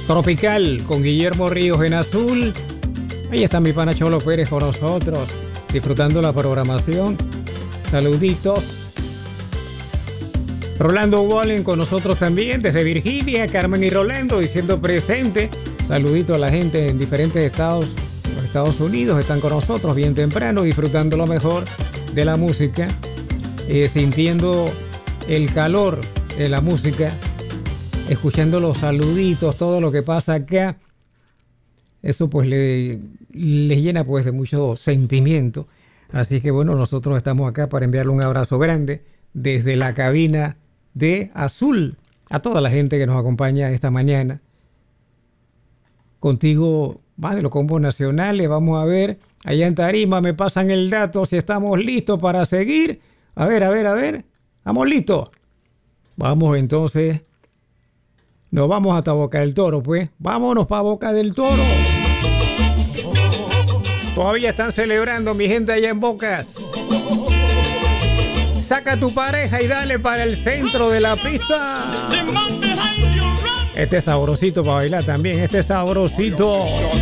Tropical con Guillermo Ríos en azul. Ahí está mi pana Cholo Pérez con nosotros, disfrutando la programación. Saluditos. Rolando Wallen con nosotros también desde Virginia. Carmen y Rolando diciendo presente. Saludito a la gente en diferentes estados. Los Estados Unidos están con nosotros bien temprano, disfrutando lo mejor de la música, sintiendo el calor de la música, escuchando los saluditos, todo lo que pasa acá. Eso pues les llena pues de mucho sentimiento. Así que bueno, nosotros estamos acá para enviarle un abrazo grande desde la cabina de Azul a toda la gente que nos acompaña esta mañana. Contigo más de los combos nacionales. Vamos a ver, allá en Tarima me pasan el dato si estamos listos para seguir. A ver. ¿Estamos listos? Vamos entonces. Nos vamos hasta Boca del Toro, pues. Vámonos para Boca del Toro. Todavía están celebrando mi gente allá en Bocas. Saca a tu pareja y dale para el centro de la pista. Este es sabrosito para bailar también. Este es sabrosito.